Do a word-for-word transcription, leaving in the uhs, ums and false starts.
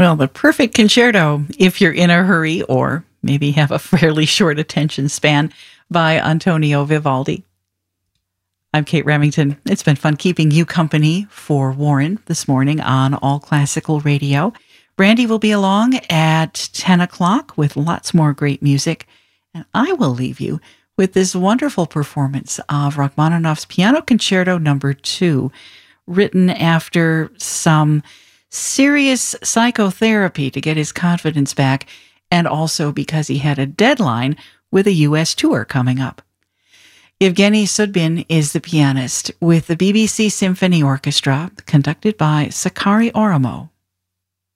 Well, the perfect concerto if you're in a hurry or maybe have a fairly short attention span by Antonio Vivaldi. I'm Kate Remington. It's been fun keeping you company for Warren this morning on All Classical Radio. Brandy will be along at ten o'clock with lots more great music, and I will leave you with this wonderful performance of Rachmaninoff's Piano Concerto Number Two, written after some serious psychotherapy to get his confidence back, and also because he had a deadline with a U S tour coming up. Yevgeny Sudbin is the pianist with the B B C Symphony Orchestra, conducted by Sakari Oramo.